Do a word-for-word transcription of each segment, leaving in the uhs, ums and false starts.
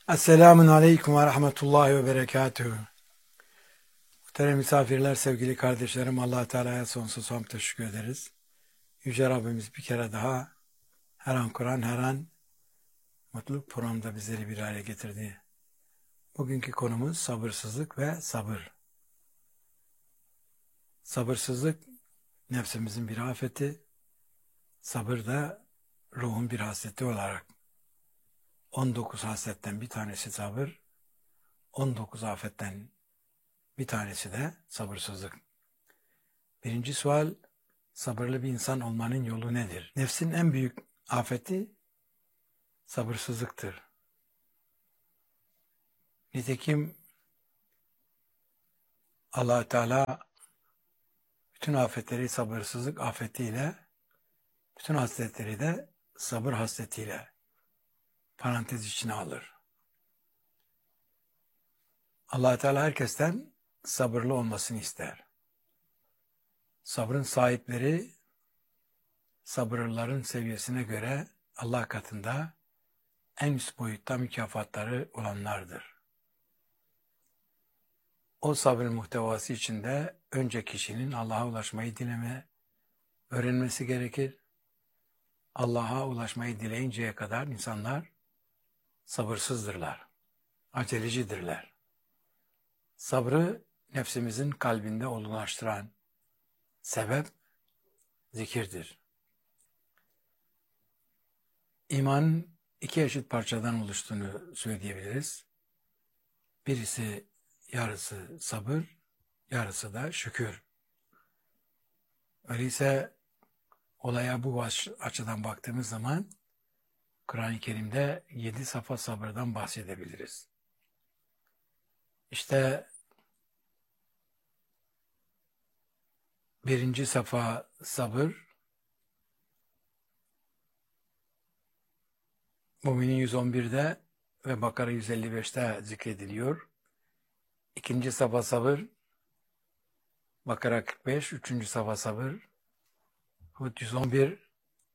Esselamun Aleyküm ve Rahmetullahi ve Berekatühü. Muhterem misafirler, sevgili kardeşlerim, Allah Teala'ya sonsuz hamd teşekkür ederiz. Yüce Rabbimiz bir kere daha her an Kur'an, her an mutluluk programında bizleri bir araya getirdi. Bugünkü konumuz sabırsızlık ve sabır. Sabırsızlık nefsimizin bir afeti, sabır da ruhun bir hasreti olarak on dokuz hasletten bir tanesi sabır, on dokuz afetten bir tanesi de sabırsızlık. Birinci sual, sabırlı bir insan olmanın yolu nedir? Nefsin en büyük afeti sabırsızlıktır. Nitekim Allah Teala bütün afetleri sabırsızlık afetiyle, bütün hasletleri de sabır hasletiyle parantez içine alır. Allah Teala herkesten sabırlı olmasını ister. Sabrın sahipleri sabırlıların seviyesine göre Allah katında en üst boyutta mükafatları olanlardır. O sabrın muhtevası içinde önce kişinin Allah'a ulaşmayı dileme, öğrenmesi gerekir. Allah'a ulaşmayı dileyinceye kadar insanlar sabırsızdırlar, acelecidirler. Sabrı nefsimizin kalbinde olgunlaştıran sebep zikirdir. İmanın iki eşit parçadan oluştuğunu söyleyebiliriz. Birisi yarısı sabır, yarısı da şükür. Öyleyse olaya bu açıdan baktığımız zaman Kur'an-ı Kerim'de yedi safa sabırdan bahsedebiliriz. İşte birinci safa sabır, Mü'minin yüz on birde ve Bakara yüz elli beşte zikrediliyor. İkinci safa sabır, Bakara kırk beş, üçüncü safa sabır, Hud yüz on bir,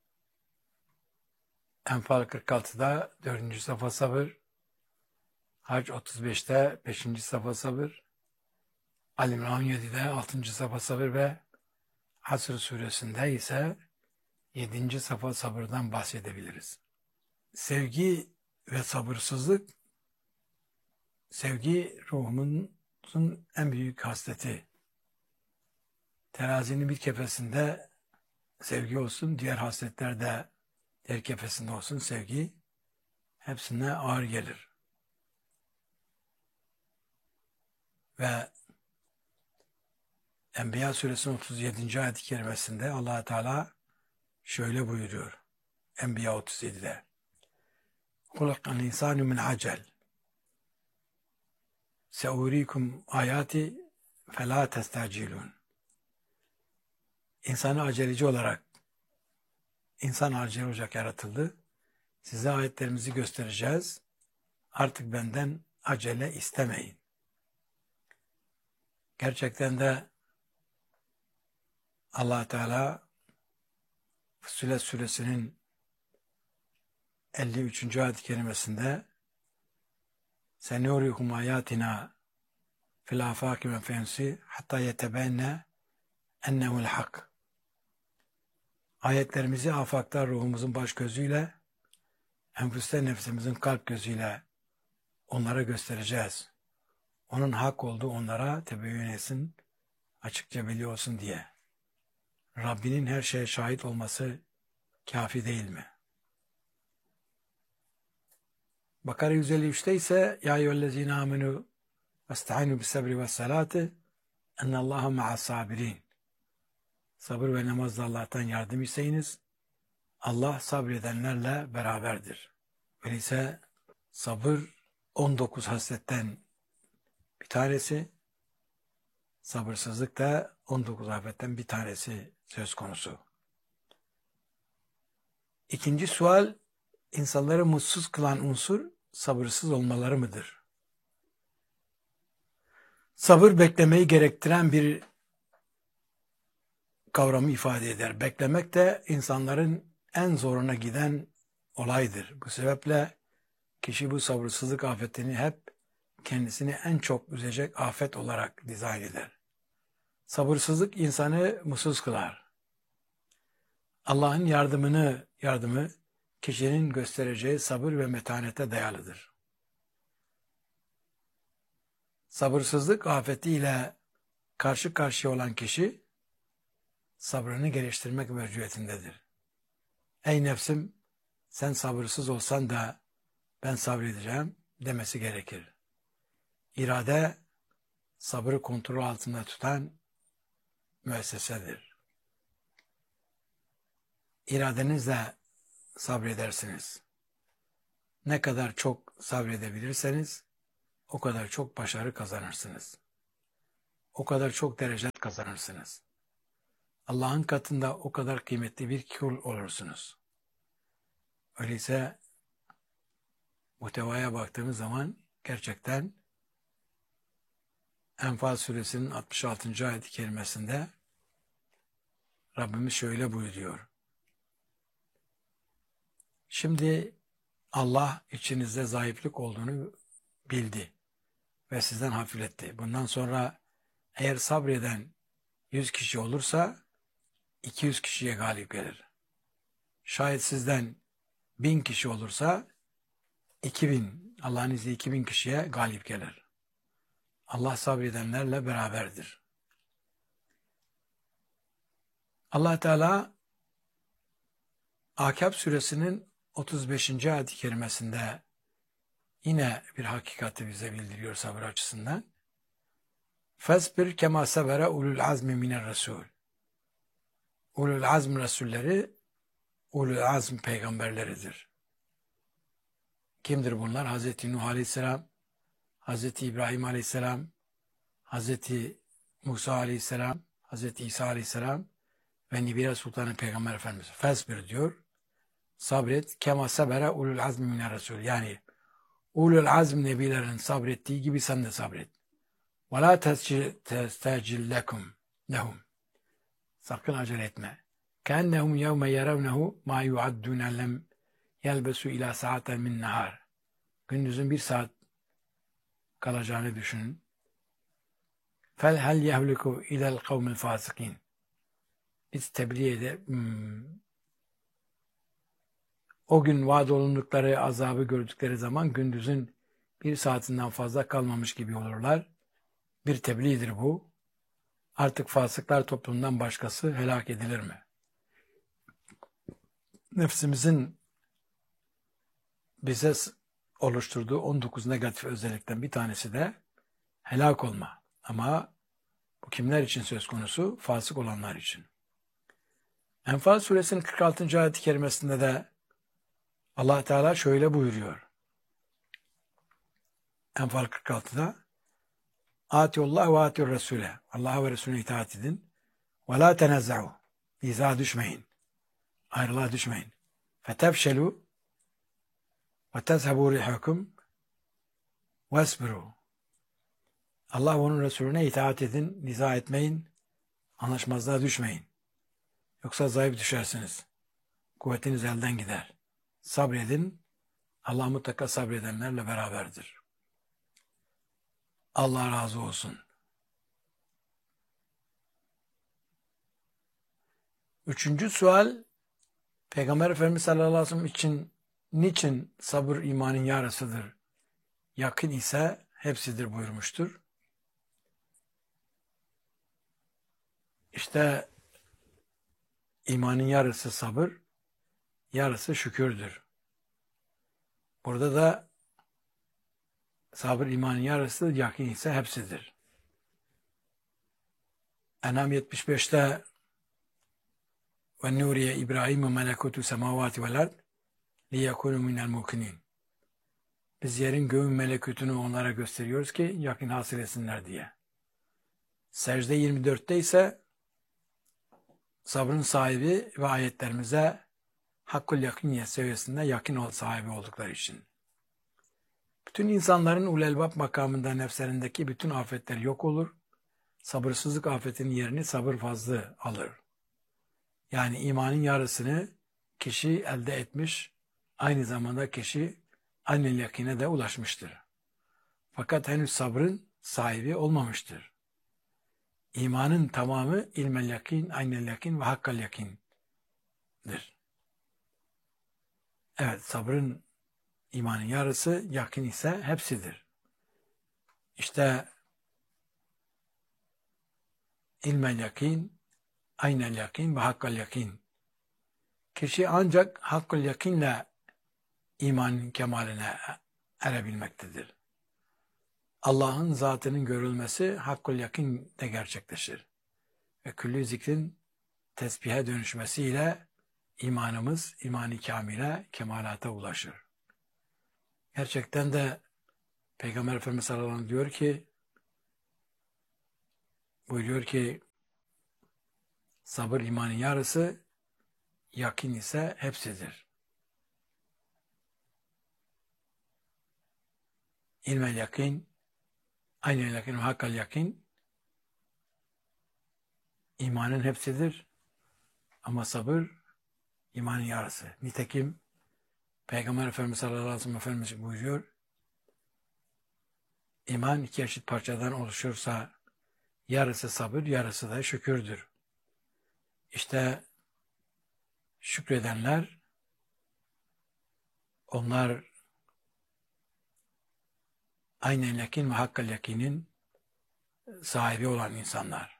Enfal kırk altıda dördüncü safa sabır, Hac otuz beşte beşinci safa sabır, Ali İmran yedide altıncı safa sabır ve Asr suresinde ise yedinci safa sabırdan bahsedebiliriz. Sevgi ve sabırsızlık, sevgi ruhumuzun en büyük hasleti. Terazinin bir kefesinde sevgi olsun, diğer hasletler de diğer kefesinde olsun, sevgi hepsine ağır gelir. Ve Enbiya suresinin otuz yedinci ayet-i kerimesinde Allah Teala şöyle buyuruyor. Enbiya otuz yedide. Hulakal insanu min acel. Seurikum ayati fela testacilun. İnsanı aceleci olarak, insan aceleci olacak yaratıldı. Size ayetlerimizi göstereceğiz. Artık benden acele istemeyin. Gerçekten de Allah Teala Fussilet suresinin elli üçüncü ayet-i kerimesinde "Senurikum ayatina fil afaki ve fensi hatta yetebenne ennehu'l hak." Ayetlerimizi afakta ruhumuzun baş gözüyle, enfüste nefsimizin kalp gözüyle onlara göstereceğiz. Onun hak olduğu onlara tebeyyün etsin, açıkça belli olsun diye. Rabbinin her şeye şahit olması kafi değil mi? Bakara yüz elli üçte ise "Ya eyyühellezine amenu vesta'inu bis sabri ve salati ennallaha ma'as sabirin." Sabır ve namazla Allah'tan yardım isteyiniz. Allah sabredenlerle beraberdir. Öyleyse sabır on dokuz hasletten bir tanesi, sabırsızlık da on dokuz afetten bir tanesi söz konusu. İkinci sual, insanları mutsuz kılan unsur sabırsız olmaları mıdır? Sabır beklemeyi gerektiren bir kavramı ifade eder. Beklemek de insanların en zoruna giden olaydır. Bu sebeple kişi bu sabırsızlık afetini hep kendisini en çok üzecek afet olarak dizayn eder. Sabırsızlık insanı mutsuz kılar. Allah'ın yardımını, yardımı kişinin göstereceği sabır ve metanete dayalıdır. Sabırsızlık afetiyle karşı karşıya olan kişi sabrını geliştirmek mecburiyetindedir. Ey nefsim, sen sabırsız olsan da ben sabredeceğim demesi gerekir. İrade, sabrı kontrol altında tutan müessesedir. İradenizle sabredersiniz. Ne kadar çok sabredebilirseniz o kadar çok başarı kazanırsınız. O kadar çok derece kazanırsınız. Allah'ın katında o kadar kıymetli bir kul olursunuz. Öyleyse muhtevaya baktığımız zaman gerçekten Enfal suresinin altmış altıncı ayet-i kerimesinde Rabbimiz şöyle buyuruyor. Şimdi Allah içinizde zayıflık olduğunu bildi ve sizden hafifletti. Bundan sonra eğer sabreden yüz kişi olursa iki yüz kişiye galip gelir. Şayet sizden bin kişi olursa iki bin, Allah'ın izniyle iki bin kişiye galip gelir. Allah sabredenlerle beraberdir. Allah Teala Ahkâb suresinin otuz beşinci ayet-i kerimesinde yine bir hakikati bize bildiriyor sabır açısından. Fesbir kema sebere ulul azmi miner resul. Ulul azm resulleri ulul azm peygamberleridir. Kimdir bunlar? Hazreti Nuh Aleyhisselam, Hazreti İbrahim Aleyhisselam, Hazreti Musa Aleyhisselam, Hazreti İsa Aleyhisselam ve Nibire Sultanı Peygamber Efendimiz. Fesbir diyor. Sabret. Kema sebere ulul azmi miner resul. Yani ulul azm nebilerin sabrettiği gibi sen de sabret. Ve la testecil lekum lehum. Sakın acele etme. Kennehum yevme yerevnehu ma yuaddune lem yelbesu ila saaten min nahar. Gündüzün bir saat kalacağını düşünün. Fel hel yehliku ilel kavmil fasikin. Biz tebliğde hmm, o gün vaad olundukları azabı gördükleri zaman gündüzün bir saatinden fazla kalmamış gibi olurlar. Bir tebliğdir bu. Artık fasıklar toplumundan başkası helak edilir mi? Nefsimizin bize oluşturduğu on dokuz negatif özellikten bir tanesi de helak olma. Ama bu kimler için söz konusu? Fasık olanlar için. Enfal suresinin kırk altıncı ayet-i kerimesinde de Allah Teala şöyle buyuruyor. Enfal kırk altıda Atiullah ve atiur Resul'e. Allah'a ve Resulüne itaat edin. Ve la tenezza'u. İza düşmeyin. Ayrılığa düşmeyin. Fetefşelu ve tezhebu rihukum vesbiru. Allah ve onun Resulüne itaat edin. Niza etmeyin. Anlaşmazlığa düşmeyin. Yoksa zayıf düşersiniz. Kuvvetiniz elden gider. Sabredin. Allah mutlaka sabredenlerle beraberdir. Allah razı olsun. Üçüncü sual, Peygamber Efendimiz sallallahu aleyhi ve sellem için niçin sabır imanın yarısıdır? Yakın ise hepsidir buyurmuştur. İşte imanın yarısı sabır, yarısı şükürdür. Burada da sabır imanın yarısı, yakın ise hepsidir. En'am yetmiş beşte ve nuriye İbrahim melekutu semavati vel ard liyekunu minel mukinin. Biz yerin göğün melekutunu onlara gösteriyoruz ki yakın hasıl etsinler diye. Secde yirmi dörtte ise sabrın sahibi ve ayetlerimize hakkul yakıniyet seviyesinde yakın ol sahibi oldukları için. Bütün insanların ulelbab makamında nefslerindeki bütün afetler yok olur. Sabırsızlık afetinin yerini sabır fazlı alır. Yani imanın yarısını kişi elde etmiş, aynı zamanda kişi aynel yakine de ulaşmıştır. Fakat henüz sabrın sahibi olmamıştır. İmanın tamamı ilmel yakin, aynel yakin ve hakkal yakindir. Evet, sabrın, imanın yarısı, yakin ise hepsidir. İşte ilmel yakin, aynel yakin ve hakkal yakin. Kişi ancak hakkal yakinle imanın kemaline erebilmektedir. Allah'ın zatının görülmesi hakkul yakin de gerçekleşir. Ve küllü zikrin tesbihe dönüşmesiyle imanımız, iman-ı kamile, kemalata ulaşır. Gerçekten de Peygamber Efendimiz sallallahu aleyhi ve sellem diyor ki, buyuruyor ki, sabır imanın yarısı, yakin ise hepsidir. İlmel yakin, aynel yakin ve hakkal yakin, imanın hepsidir. Ama sabır, imanın yarısı. Nitekim Peygamber Efendimiz sallallahu aleyhi ve sellem Efendimiz buyuruyor, İman iki eşit parçadan oluşursa yarısı sabır, yarısı da şükürdür. İşte şükredenler, onlar aynen yakin ve hakkal yakinin sahibi olan insanlar.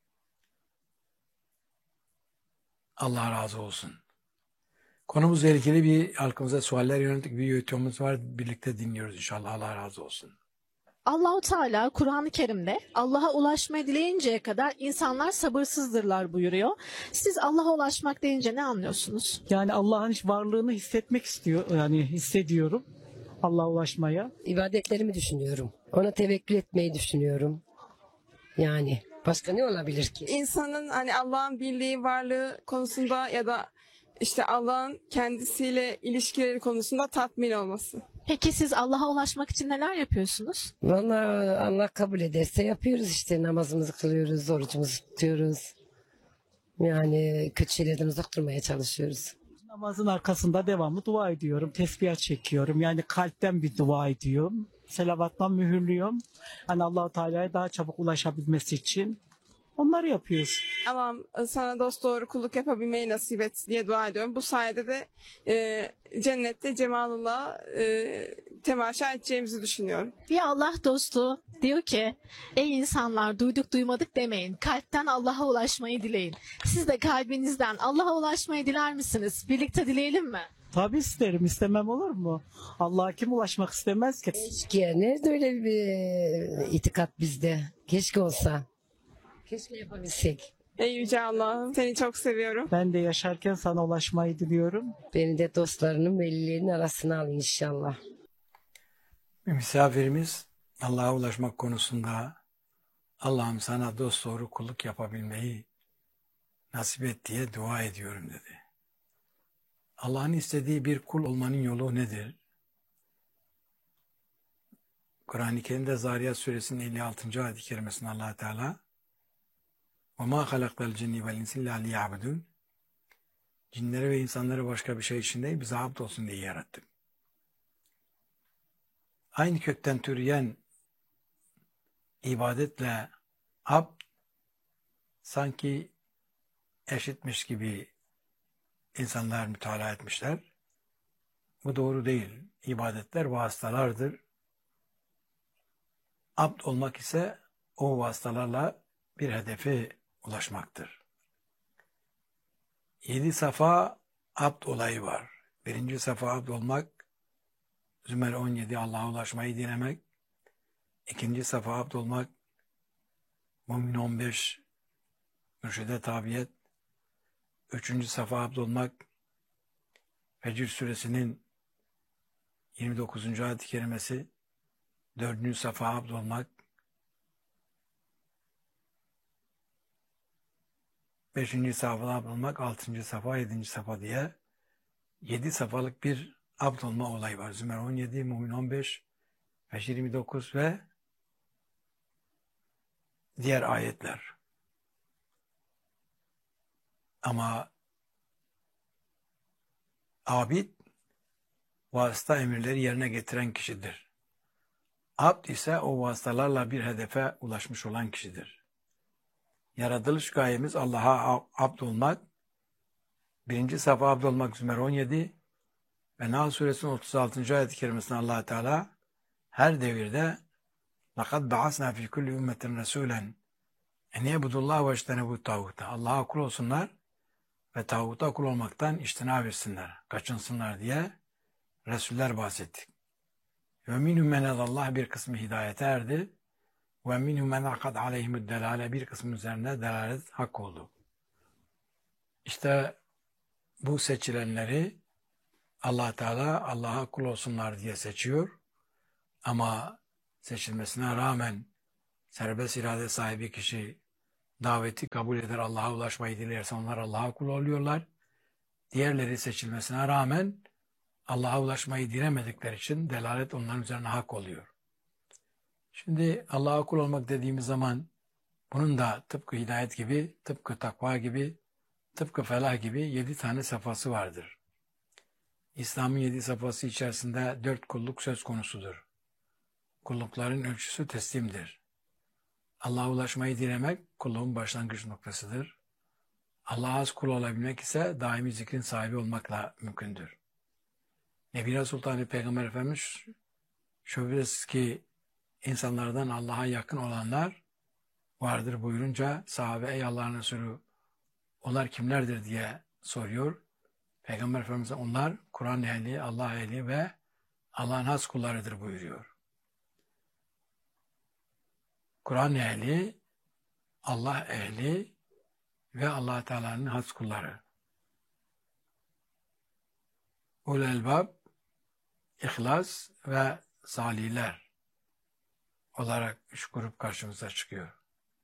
Allah razı olsun. Konumuzla ilgili bir halkımıza sualler yönelik bir videomuz var. Birlikte dinliyoruz inşallah. Allah razı olsun. Allahu Teala Kur'an-ı Kerim'de Allah'a ulaşmayı dileyinceye kadar insanlar sabırsızdırlar buyuruyor. Siz Allah'a ulaşmak deyince ne anlıyorsunuz? Yani Allah'ın varlığını hissetmek istiyor, yani hissediyorum Allah'a ulaşmaya. İbadetlerimi düşünüyorum. Ona tevekkül etmeyi düşünüyorum. Yani başka ne olabilir ki? İnsanın hani Allah'ın birliği, varlığı konusunda ya da işte Allah'ın kendisiyle ilişkileri konusunda tatmin olması. Peki siz Allah'a ulaşmak için neler yapıyorsunuz? Vallahi Allah kabul ederse yapıyoruz işte, namazımızı kılıyoruz, orucumuzu tutuyoruz. Yani kötü şeylerden uzak durmaya çalışıyoruz. Namazın arkasında devamlı dua ediyorum, tesbih çekiyorum. Yani kalpten bir dua ediyorum. Selavatla mühürlüyorum. Hani Allah-u Teala'ya daha çabuk ulaşabilmesi için onları yapıyoruz. Allah'ım sana dosdoğru kulluk yapabilmeyi nasip et diye dua ediyorum. Bu sayede de e, cennette cemalullah e, temaşa edeceğimizi düşünüyorum. Bir Allah dostu diyor ki, ey insanlar duyduk duymadık demeyin. Kalpten Allah'a ulaşmayı dileyin. Siz de kalbinizden Allah'a ulaşmayı diler misiniz? Birlikte dileyelim mi? Tabii isterim, istemem olur mu? Allah'a kim ulaşmak istemez ki? Keşke, nerede öyle bir itikat bizde? Keşke olsa. Keşke yapabilsek. Ey Yüce Allah'ım seni çok seviyorum. Ben de yaşarken sana ulaşmayı diliyorum. Beni de dostlarının, velilerinin arasına al inşallah. Bir misafirimiz Allah'a ulaşmak konusunda Allah'ım sana dosdoğru kulluk yapabilmeyi nasip et diye dua ediyorum dedi. Allah'ın istediği bir kul olmanın yolu nedir? Kur'an-ı Kerim'de Zariyat Suresinin elli altıncı ayet-i kerimesinde Allah Teala وَمَا خَلَقْتَ الْجِنِّ وَالْاِنْسِ اِلَّا لِيَعْبُدُونَ Cinleri ve insanları başka bir şey için değil, bize abd olsun diye yarattım. Aynı kökten türeyen ibadetle abd sanki eşitmiş gibi insanlar mütalaa etmişler. Bu doğru değil. İbadetler vasıtalardır. Abd olmak ise o vasıtalarla bir hedefe ulaşmaktır. Yedi safa abd olayı var. Birinci safa abd olmak, Zümer on yedi Allah'a ulaşmayı dilemek. İkinci safa abd olmak, Mümin on beş mürşide tabiyet. Üçüncü safa abd olmak, Fecr suresinin yirmi dokuzuncu ayet-i kerimesi. Dördüncü safa abd olmak, beşinci safa abd olmak, altıncı safa, yedinci safa diye yedi safalık bir abd olma olayı var. Zümer on yedi, Mümin on beş, Fecr yirmi dokuz ve diğer ayetler. Ama abid vasıta emirleri yerine getiren kişidir. Abd ise o vasıtalarla bir hedefe ulaşmış olan kişidir. Yaratılış gayemiz Allah'a abd olmak. Birinci safa abd olmak Zümer on yedi ve Nahl suresinin otuz altıncı ayet-i kerimesinde Allah Teala her devirde لَقَدْ بَعَثْنَا فِي كُلِّ اُمَّةٍ رَسُولًا اَنْ يَعْبُدُوا اللّٰهَ وَاجْتَنِبُوا الطَّاغُوتَ Allah'a kul olsunlar ve tağuta kul olmaktan içtinab etsinler, kaçınsınlar diye Resuller bahsettik. Ve minhum men Allah bir kısmı hidayete erdi. Ve minhum men akad aleyhimud delale bir kısmı üzerine delalet hak oldu. İşte bu seçilenleri Allah Teala Allah'a kul olsunlar diye seçiyor. Ama seçilmesine rağmen serbest irade sahibi kişi daveti kabul eder, Allah'a ulaşmayı dilerse onlar Allah'a kul oluyorlar. Diğerleri seçilmesine rağmen Allah'a ulaşmayı dilemedikleri için delalet onların üzerine hak oluyor. Şimdi Allah'a kul olmak dediğimiz zaman bunun da tıpkı hidayet gibi, tıpkı takva gibi, tıpkı felah gibi yedi tane safhası vardır. İslam'ın yedi safhası içerisinde dört kulluk söz konusudur. Kullukların ölçüsü teslimdir. Allah'a ulaşmayı dilemek kulluğun başlangıç noktasıdır. Allah'a az kul olabilmek ise daimi zikrin sahibi olmakla mümkündür. Nebi Sultan Peygamber Efendimiz şüphesiz ki insanlardan Allah'a yakın olanlar vardır buyurunca sahabe ey Allah'ın Resulü onlar kimlerdir diye soruyor. Peygamber Efendimiz onlar Kur'an ehli, Allah ehli ve Allah'ın has kullarıdır buyuruyor. Kur'an ehli, Allah ehli ve Allah Teala'nın has kulları. Ul elbab, İhlas ve salihler olarak üç grup karşımıza çıkıyor.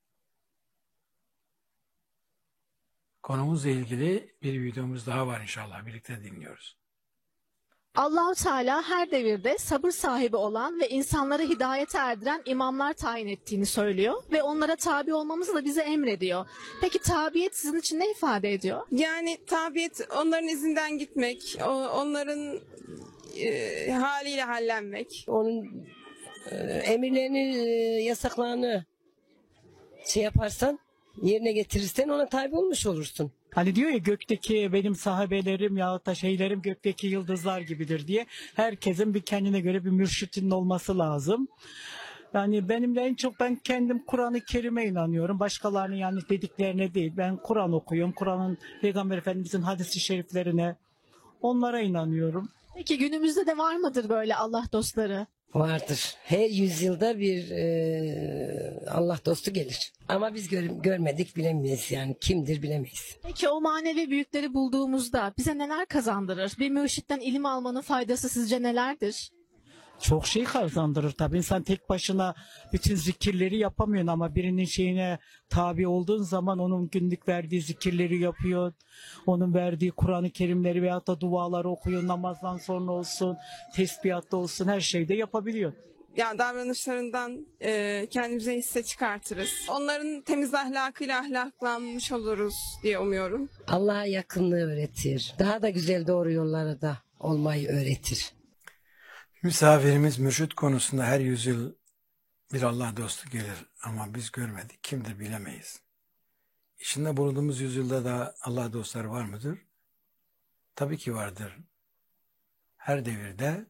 Konumuzla ilgili bir videomuz daha var inşallah. Birlikte dinliyoruz. Allah-u Teala her devirde sabır sahibi olan ve insanları hidayete erdiren imamlar tayin ettiğini söylüyor ve onlara tabi olmamızı da bize emrediyor. Peki tabiyet sizin için ne ifade ediyor? Yani tabiyet onların izinden gitmek, o- onların e, haliyle hallenmek. Onun e, emirlerini, e, yasaklarını şey yaparsan, yerine getirirsen ona tabi olmuş olursun. Hani diyor ya gökteki benim sahabelerim yahut da şeylerim gökteki yıldızlar gibidir diye. Herkesin bir kendine göre bir mürşitinin olması lazım. Yani benim de en çok ben kendim Kur'an-ı Kerim'e inanıyorum. Başkalarının yani dediklerine değil. Ben Kur'an okuyorum. Kur'an'ın Peygamber Efendimiz'in hadis-i şeriflerine onlara inanıyorum. Peki günümüzde de var mıdır böyle Allah dostları? Vardır. Her yüzyılda bir e, Allah dostu gelir. Ama biz gör- görmedik bilemeyiz yani. Kimdir bilemeyiz. Peki o manevi büyükleri bulduğumuzda bize neler kazandırır? Bir mürşitten ilim almanın faydası sizce nelerdir? Çok şey kazandırır tabii. İnsan tek başına bütün zikirleri yapamıyor ama birinin şeyine tabi olduğun zaman onun günlük verdiği zikirleri yapıyor. Onun verdiği Kur'an-ı Kerimleri veyahut da duaları okuyor. Namazdan sonra olsun, tesbihatta olsun her şeyde yapabiliyor. Yani davranışlarından e, kendimize hisse çıkartırız. Onların temiz ahlakıyla ahlaklanmış oluruz diye umuyorum. Allah'a yakınlığı öğretir. Daha da güzel doğru yollara da olmayı öğretir. Misafirimiz mürşit konusunda her yüzyıl bir Allah dostu gelir ama biz görmedik. Kimdir bilemeyiz. İçinde bulunduğumuz yüzyılda da Allah dostları var mıdır? Tabii ki vardır. Her devirde,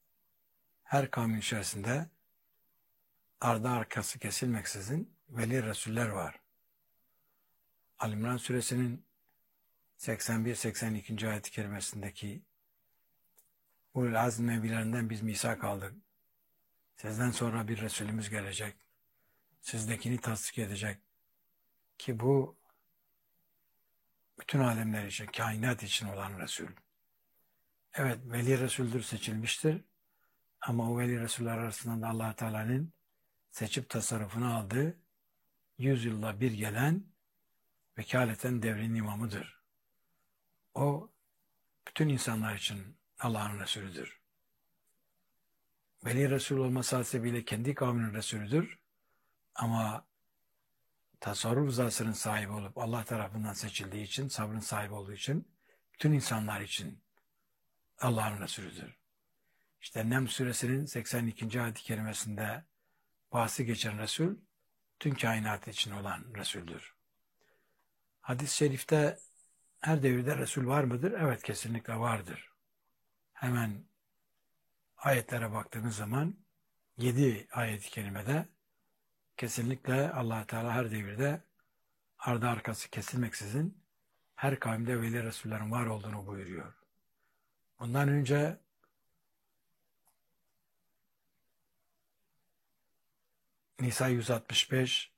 her kavmin içerisinde ardı arkası kesilmeksizin veli Resuller var. Ali-İmran suresinin seksen bir seksen iki. ayet-i kerimesindeki Ulul azm nebilerinden biz misak aldık. Sizden sonra bir Resulümüz gelecek. Sizdekini tasdik edecek. Ki bu bütün alemler için, kainat için olan Resul. Evet, veli Resul'dür, seçilmiştir. Ama o veli Resuller arasından da Allah Teala'nın seçip tasarrufunu aldığı yüzyılda bir gelen vekaleten devrin imamıdır. O bütün insanlar için Allah'ın Resulüdür. Veli Resul olması hasebiyle kendi kavminin Resulüdür. Ama tasarruf rızasının sahibi olup Allah tarafından seçildiği için, sabrın sahibi olduğu için bütün insanlar için Allah'ın Resulüdür. İşte Nem suresinin seksen ikinci ayet-i kerimesinde bahsi geçen Resul, tüm kainat için olan Resul'dür. Hadis-i şerifte her devirde Resul var mıdır? Evet, kesinlikle vardır. Hemen ayetlere baktığımız zaman yedi ayet-i kerimede kesinlikle Allah Teala her devirde ardı arkası kesilmeksizin her kavimde veli Resullerin var olduğunu buyuruyor. Bundan önce Nisa yüz altmış beş,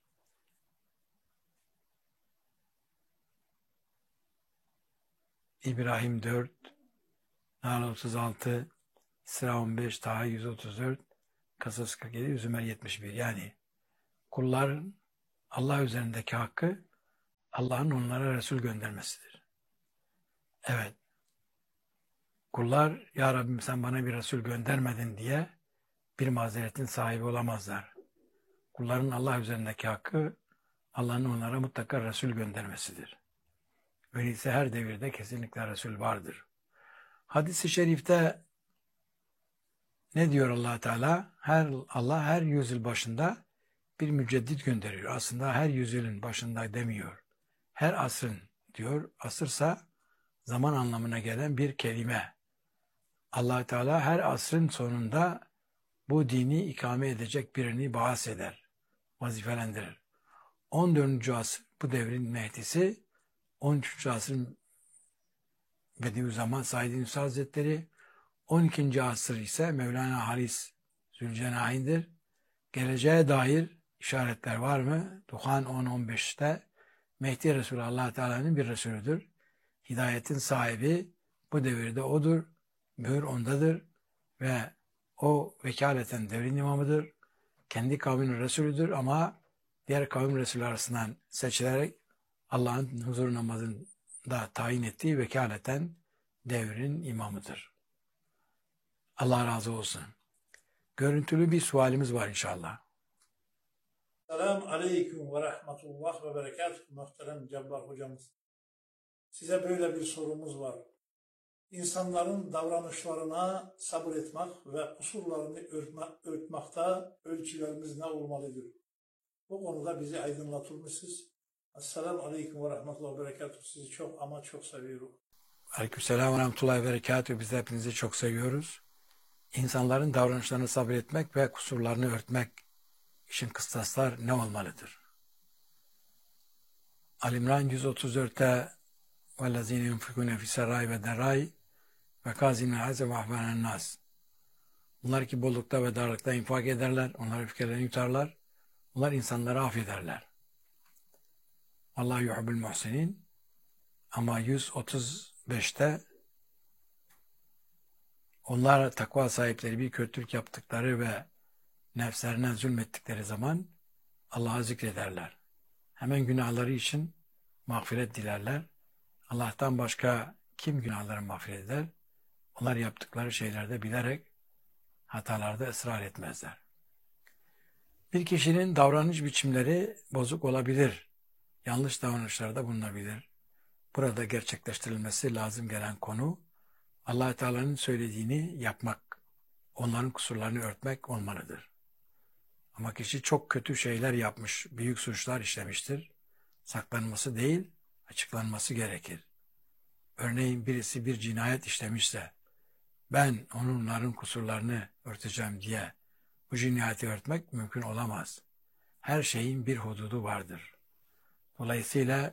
İbrahim dört, Nahl otuz altı, İsra on beş, Taha yüz otuz dört, Kasas kırk yedi, Zümer yetmiş bir. Yani kulların Allah üzerindeki hakkı Allah'ın onlara Resul göndermesidir. Evet. Kullar ya Rabbim sen bana bir Resul göndermedin diye bir mazeretin sahibi olamazlar. Kulların Allah üzerindeki hakkı Allah'ın onlara mutlaka Resul göndermesidir. Öyleyse her devirde kesinlikle Resul vardır. Hadis-i şerifte ne diyor Allah Teala? Her Allah her yüzyıl başında bir müceddit gönderiyor. Aslında her yüzyılın başında demiyor. Her asrın diyor. Asırsa zaman anlamına gelen bir kelime. Allah Teala her asrın sonunda bu dini ikame edecek birini bahs eder, vazifelendirir. on dördüncü asır bu devrin Mehdisi, on üçüncü asrın Bediüzzaman Said Nursi Hazretleri, on ikinci asır ise Mevlana Halis Zülcenahin'dir. Geleceğe dair işaretler var mı? Duhan on on beşte Mehdi Resulü Allah Teala'nın bir Resulüdür. Hidayetin sahibi bu devirde odur. Mühür ondadır ve o vekaleten devrin imamıdır. Kendi kavminin Resulüdür ama diğer kavim Resulü arasından seçilerek Allah'ın huzur namazında tayin ettiği vekaleten devrin imamıdır. Allah razı olsun. Görüntülü bir sualimiz var inşallah. Selamun Aleyküm ve Rahmetullah ve Berekatuhu muhterem Cabbar hocamız. Size böyle bir sorumuz var. İnsanların davranışlarına sabır etmek ve kusurlarını örtme, örtmekte ölçülerimiz ne olmalıdır? Bu konuda bizi aydınlatır mısınız? Esselamu Aleyküm ve Rahmetullah ve Berekatuhu. Sizi çok ama çok seviyorum. Aleykümselam ve Rahmetullahi ve Berekatuhu. Biz de hepinizi çok seviyoruz. İnsanların davranışlarını sabretmek ve kusurlarını örtmek için kıstaslar ne olmalıdır? Al-İmran yüz otuz dörtte وَالَّذ۪ينَ يُنْفِقُونَ فِي سَرَّاءِ وَالضَّرَّاءِ وَكَاظِمِينَ الْغَيْظَ وَيَعْفُونَ عَنِ النَّاسِ. Onlar ki bollukta ve darlıkta infak ederler, onlar öfkelerini yutarlar, onlar insanları affederler. Allah yuhibbul muhsinin. Ama yüz otuz beşte onlar takva sahipleri bir kötülük yaptıkları ve nefslerine zulmettikleri zaman Allah'a zikrederler. Hemen günahları için mağfiret dilerler. Allah'tan başka kim günahları mağfiret eder? Onlar yaptıkları şeylerde bilerek hatalarda ısrar etmezler. Bir kişinin davranış biçimleri bozuk olabilir. Yanlış davranışlarda bulunabilir. Burada gerçekleştirilmesi lazım gelen konu Allah Teala'nın söylediğini yapmak, onların kusurlarını örtmek olmalıdır. Ama kişi çok kötü şeyler yapmış, büyük suçlar işlemiştir. Saklanması değil, açıklanması gerekir. Örneğin birisi bir cinayet işlemişse, ben onların kusurlarını örteceğim diye bu cinayeti örtmek mümkün olamaz. Her şeyin bir hududu vardır. Dolayısıyla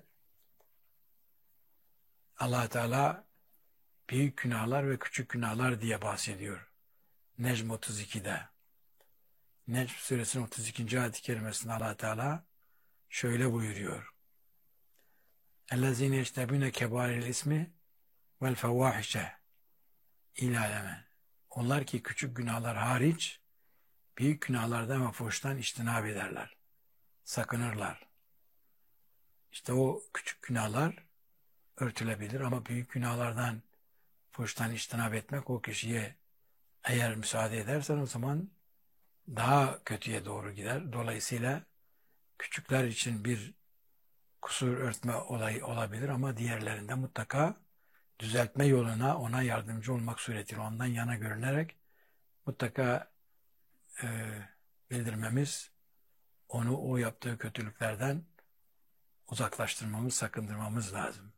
Allah Teala büyük günahlar ve küçük günahlar diye bahsediyor. Necm otuz ikide. Necm suresinin otuz ikinci ayet-i kerimesinde Allah Teala şöyle buyuruyor. اَلَّذ۪ينَ يَجْتَبُونَ كَبَارِ الْاِسْمِ وَالْفَوَاحِشَ İlaleme. Onlar ki küçük günahlar hariç büyük günahlardan ve fuhuştan içtinab ederler. Sakınırlar. İşte o küçük günahlar örtülebilir ama büyük günahlardan fuhuştan içtinab etmek o kişiye eğer müsaade edersen o zaman daha kötüye doğru gider. Dolayısıyla küçükler için bir kusur örtme olayı olabilir ama diğerlerinde mutlaka düzeltme yoluna ona yardımcı olmak suretiyle ondan yana görünerek mutlaka e, bildirmemiz, onu o yaptığı kötülüklerden uzaklaştırmamız, sakındırmamız lazım.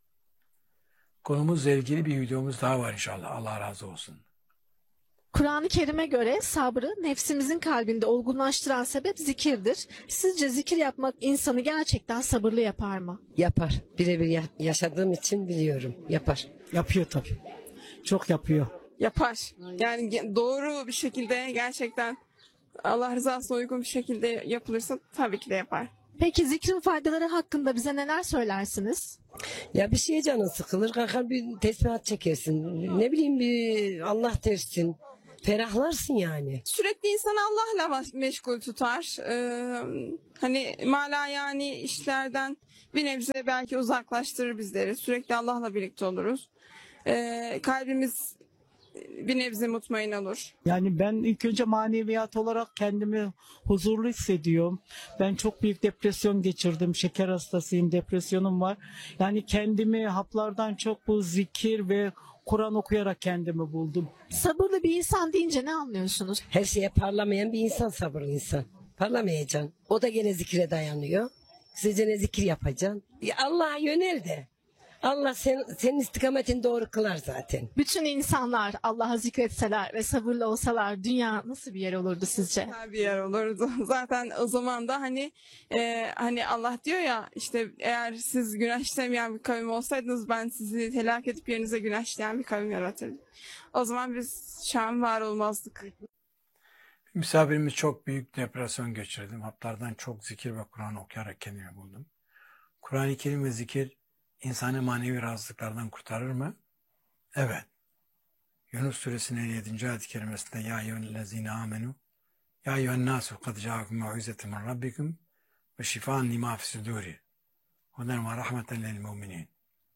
Konumuzla ilgili bir videomuz daha var inşallah. Allah razı olsun. Kur'an-ı Kerim'e göre sabrı nefsimizin kalbinde olgunlaştıran sebep zikirdir. Sizce zikir yapmak insanı gerçekten sabırlı yapar mı? Yapar. Birebir ya- yaşadığım için biliyorum. Yapar. Yapıyor tabii. Çok yapıyor. Yapar. Yani ge- doğru bir şekilde gerçekten Allah rızasına uygun bir şekilde yapılırsa tabii ki de yapar. Peki zikrin faydaları hakkında bize neler söylersiniz? Ya bir şeye canın sıkılır, kalkar bir tesbihat çekersin. Ne bileyim bir Allah dersin. Ferahlarsın yani. Sürekli insanı Allah'la meşgul tutar. Ee, hani mala yani işlerden bir nebze belki uzaklaştırır bizleri. Sürekli Allah'la birlikte oluruz. Ee, kalbimiz bir nebze mutmain olur. Yani ben ilk önce maneviyat olarak kendimi huzurlu hissediyorum. Ben çok büyük depresyon geçirdim. Şeker hastasıyım, depresyonum var. Yani kendimi haplardan çok bu zikir ve Kur'an okuyarak kendimi buldum. Sabırlı bir insan deyince ne anlıyorsunuz? Her şeye parlamayan bir insan, sabırlı insan. Parlamayacaksın. O da gene zikire dayanıyor. Sizce ne zikir yapacaksın? Ya Allah'a yönel de. Allah sen, senin istikametini doğru kılar zaten. Bütün insanlar Allah'a zikretseler ve sabırlı olsalar dünya nasıl bir yer olurdu sizce? Güzel bir yer olurdu. Zaten o zaman da hani e, hani Allah diyor ya işte eğer siz günah işlemeyen bir kavim olsaydınız ben sizi helak edip yerinize günah işleyen bir kavim yaratırdım. O zaman biz şu an var olmazdık. Misafirimiz çok büyük depresyon geçirdim. Haplardan çok zikir ve Kur'an okuyarak kendimi buldum. Kur'an-ı Kerim ve zikir insanı manevi rahatsızlıklardan kurtarır mı? Evet. Yunus suresinin elli yedinci ayet-i kerimesinde Ya eyyühellezine amenu Ya eyyühennâsu kad câakum mev'izetin min rabbikum ve şifâen limâ fisudûri huden ve rahmeten lil müminin.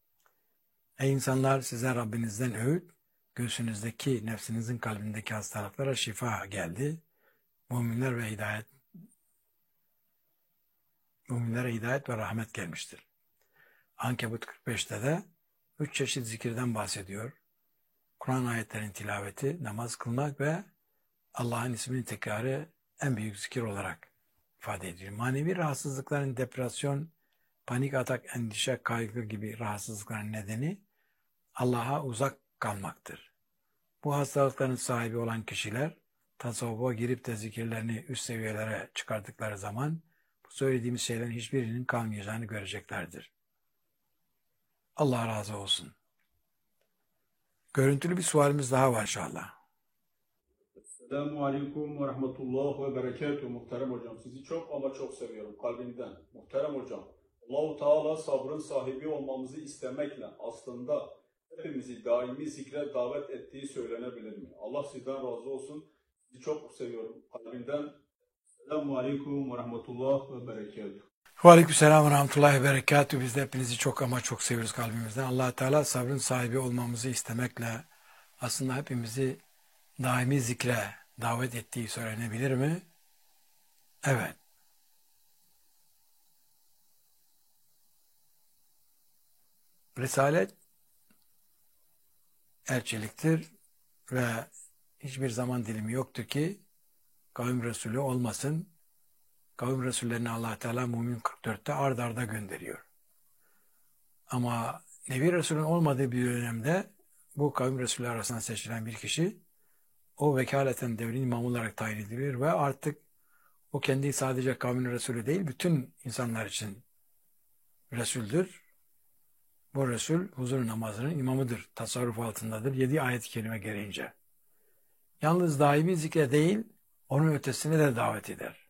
Ey insanlar, size Rabbinizden öğüt, göğsünüzdeki, nefsinizin kalbindeki hastalıklara şifa geldi. Müminler ve hidayet Müminlere hidayet ve rahmet gelmiştir. Ankebut kırk beşte de üç çeşit zikirden bahsediyor. Kur'an ayetlerinin tilaveti, namaz kılmak ve Allah'ın ismini tekrarı en büyük zikir olarak ifade ediyor. Manevi rahatsızlıkların depresyon, panik atak, endişe, kaygı gibi rahatsızlıkların nedeni Allah'a uzak kalmaktır. Bu hastalıkların sahibi olan kişiler tasavvufa girip de zikirlerini üst seviyelere çıkardıkları zaman bu söylediğimiz şeylerin hiçbirinin kalmayacağını göreceklerdir. Allah razı olsun. Görüntülü bir sualimiz daha var inşallah. Selamun Aleyküm ve Rahmetullah ve Berekatuhu muhterem hocam. Sizi çok ama çok seviyorum kalbimden. Muhterem hocam, Allah-u Teala sabrın sahibi olmamızı istemekle aslında hepimizi daimi zikre davet ettiği söylenebilir mi? Allah sizden razı olsun. Sizi çok seviyorum kalbimden. Selamun Aleyküm ve Rahmetullah ve Berekatuhu. Aleykümselam ve rahmetullahi ve berekatuhu. Biz de hepinizi çok ama çok seviyoruz kalbimizden. Allah Teala sabrın sahibi olmamızı istemekle aslında hepimizi daimi zikre davet ettiği söylenebilir mi? Evet. Risalet elçiliktir ve hiçbir zaman dilimi yoktur ki kavim Resulü olmasın. Kavim Resullerini Allah Teala Mümin kırk dörtte ard arda gönderiyor. Ama Nebi Resulün olmadığı bir dönemde bu kavim Resulü arasından seçilen bir kişi o vekaleten devrin imamı olarak tayin edilir ve artık o kendi sadece kavmin Resulü değil, bütün insanlar için Resul'dür. Bu Resul huzur namazının imamıdır, tasarruf altındadır. Yedi ayet-i kerime gereğince. Yalnız daimi zikre değil, onun ötesine de davet eder.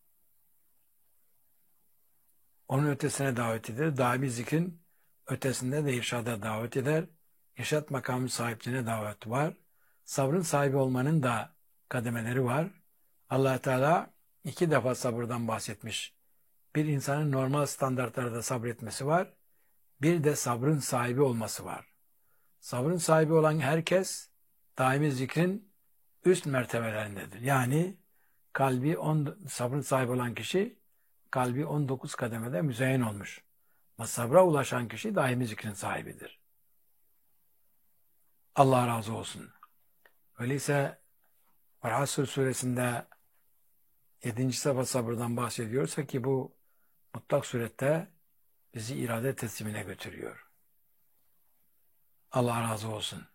Onun ötesine davet eder. Daimi zikrin ötesinde de irşada davet eder. İrşad makamı sahiplerine davet var. Sabrın sahibi olmanın da kademeleri var. Allah Teala iki defa sabırdan bahsetmiş. Bir insanın normal standartlarda sabretmesi var. Bir de sabrın sahibi olması var. Sabrın sahibi olan herkes daimi zikrin üst mertebelerindedir. Yani kalbi on, sabrın sahibi olan kişi kalbi on dokuz kademede müzeyyen olmuş. Ama sabra ulaşan kişi daimi zikrin sahibidir. Allah razı olsun. Öyleyse Asr suresinde yedinci sabah sabırdan bahsediyorsa ki bu mutlak surette bizi irade teslimine götürüyor. Allah razı olsun.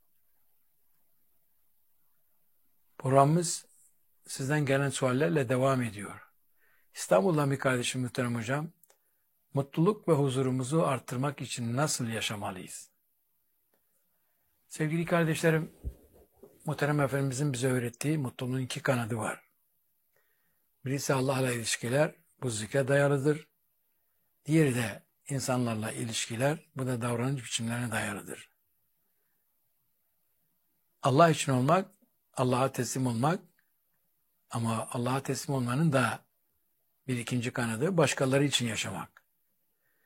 Programımız sizden gelen suallerle devam ediyor. İstanbul'dan bir kardeşim muhterem hocam, mutluluk ve huzurumuzu arttırmak için nasıl yaşamalıyız? Sevgili kardeşlerim, muhterem Efendimizin bize öğrettiği mutluluğun iki kanadı var. Birisi Allah'la ilişkiler, bu zikre dayalıdır. Diğeri de insanlarla ilişkiler, bu da davranış biçimlerine dayalıdır. Allah için olmak, Allah'a teslim olmak, ama Allah'a teslim olmanın da bir ikinci kanadı başkaları için yaşamak.